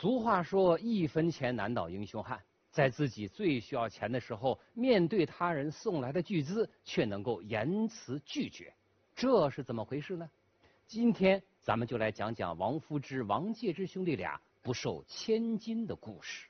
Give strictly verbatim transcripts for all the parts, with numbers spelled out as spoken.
俗话说，一分钱难倒英雄汉。在自己最需要钱的时候，面对他人送来的巨资，却能够言辞拒绝，这是怎么回事呢？今天咱们就来讲讲王夫之、王介之兄弟俩不受千金的故事。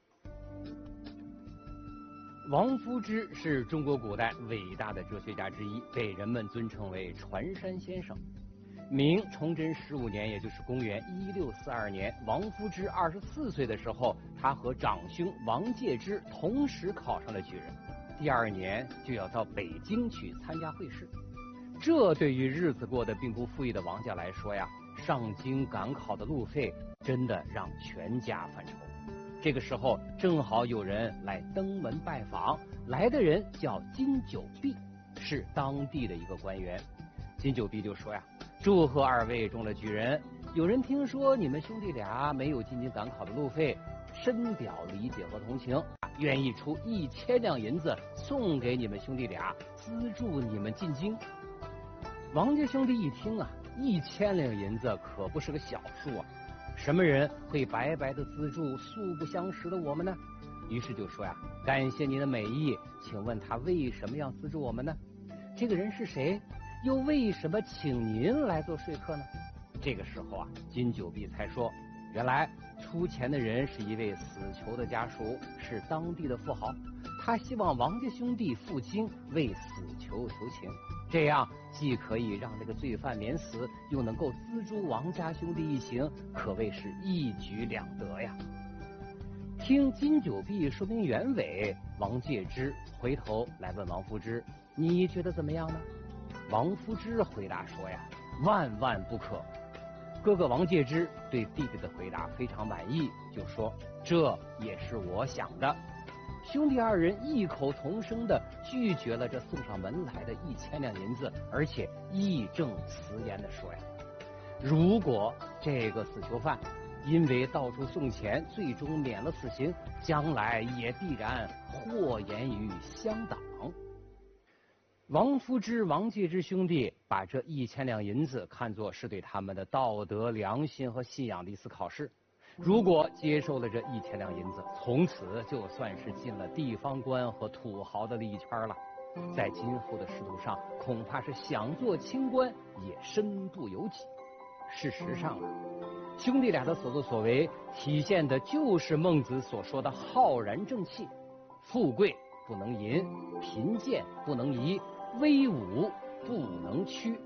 王夫之是中国古代伟大的哲学家之一，被人们尊称为船山先生。明崇祯十五年，也就是公元一六四二年，王夫之二十四岁的时候，他和长兄王介之同时考上了举人，第二年就要到北京去参加会试。这对于日子过得并不富裕的王家来说呀，上京赶考的路费真的让全家犯愁。这个时候正好有人来登门拜访，来的人叫金九弼，是当地的一个官员。金九弼就说呀，祝贺二位中了举人，有人听说你们兄弟俩没有进京赶考的路费，深表理解和同情，愿意出一千两银子送给你们兄弟俩，资助你们进京。王家兄弟一听啊，一千两银子可不是个小数啊，什么人会白白的资助素不相识的我们呢？于是就说呀，感谢您的美意，请问他为什么要资助我们呢？这个人是谁？又为什么请您来做说客呢？这个时候啊，金九弼才说，原来出钱的人是一位死囚的家属，是当地的富豪，他希望王家兄弟赴京为死囚求情，这样既可以让这个罪犯免死，又能够资助王家兄弟一行，可谓是一举两得呀。听金九弼说明原委，王介之回头来问王夫之，你觉得怎么样呢？王夫之回答说呀，万万不可。哥哥王介之对弟弟的回答非常满意，就说这也是我想的。兄弟二人异口同声的拒绝了这送上门来的一千两银子，而且义正辞严的说呀，如果这个死囚犯因为到处送钱最终免了死刑，将来也必然祸延于乡党。王夫之、王介之兄弟把这一千两银子看作是对他们的道德、良心和信仰的一次考试。如果接受了这一千两银子，从此就算是进了地方官和土豪的利益圈了，在今后的仕途上，恐怕是想做清官也身不由己。事实上啊，兄弟俩的所作所为，体现的就是孟子所说的浩然正气：富贵不能淫，贫贱不能移，威武不能屈。